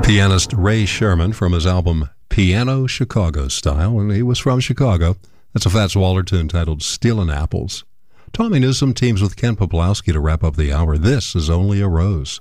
Pianist Ray Sherman from his album Piano Chicago Style, and he was from Chicago. That's a Fats Waller tune titled Stealin' Apples. Tommy Newsom teams with Ken Poplowski to wrap up the hour. This is Only a Rose.